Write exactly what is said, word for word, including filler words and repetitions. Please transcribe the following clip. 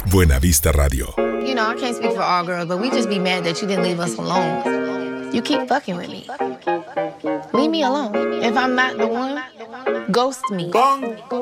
Buena Vista Radio. You know, I can't speak for all girls, but we just be mad that you didn't leave us alone. You keep fucking with me. Leave me alone. If I'm not the one, ghost me. Bongo.